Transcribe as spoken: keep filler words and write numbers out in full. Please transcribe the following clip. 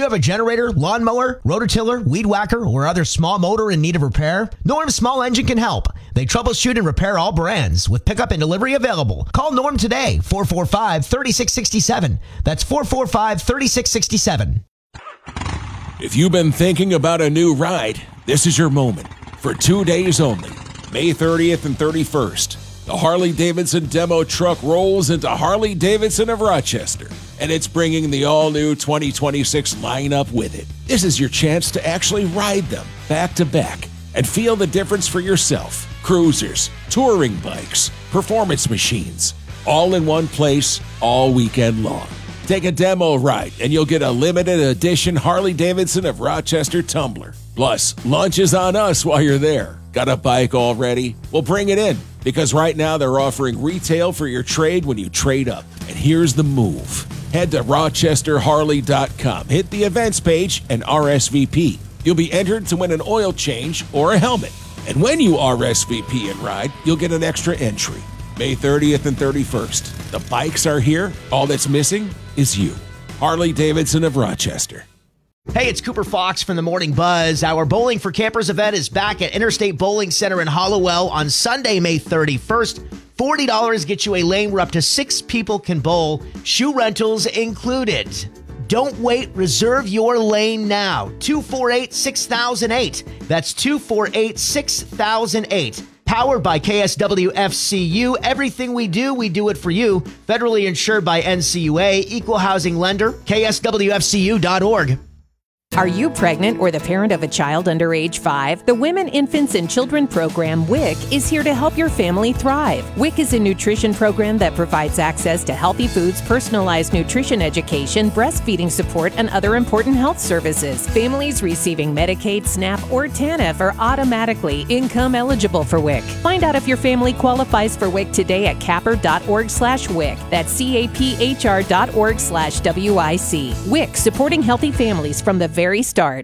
you have a generator, lawnmower, rototiller, weed whacker, or other small motor in need of repair? Norm Small Engine can help. They troubleshoot and repair all brands with pickup and delivery available. Call Norm today, four four five, three six six seven. That's four four five, three six six seven. If you've been thinking about a new ride, this is your moment. For two days only, May thirtieth and thirty-first, the Harley-Davidson demo truck rolls into Harley-Davidson of Rochester, and it's bringing the all-new twenty twenty-six lineup with it. This is your chance to actually ride them back to back and feel the difference for yourself. Cruisers, touring bikes, performance machines, all in one place, all weekend long. Take a demo ride and you'll get a limited edition Harley-Davidson of Rochester tumbler. Plus, lunch is on us while you're there. Got a bike already? Well, bring it in, because right now they're offering retail for your trade when you trade up. And here's the move. Head to rochester harley dot com, hit the events page, and R S V P. You'll be entered to win an oil change or a helmet. And when you R S V P and ride, you'll get an extra entry. May thirtieth and thirty-first. The bikes are here. All that's missing is you. Harley-Davidson of Rochester. Hey, it's Cooper Fox from the Morning Buzz. Our Bowling for Campers event is back at Interstate Bowling Center in Hollowell on Sunday, May thirty-first. forty dollars gets you a lane where up to six people can bowl, shoe rentals included. Don't wait. Reserve your lane now. two four eight, six thousand eight. That's two four eight, six thousand eight. Powered by K S W F C U. Everything we do, we do it for you. Federally insured by N C U A. Equal housing lender. K S W F C U dot org. Are you pregnant or the parent of a child under age five? The Women, Infants, and Children program, W I C, is here to help your family thrive. W I C is a nutrition program that provides access to healthy foods, personalized nutrition education, breastfeeding support, and other important health services. Families receiving Medicaid, SNAP, or TANF are automatically income eligible for W I C. Find out if your family qualifies for W I C today at capper.org slash WIC. That's C-A-P-H-R dot org slash W-I-C. W I C, supporting healthy families from the very start.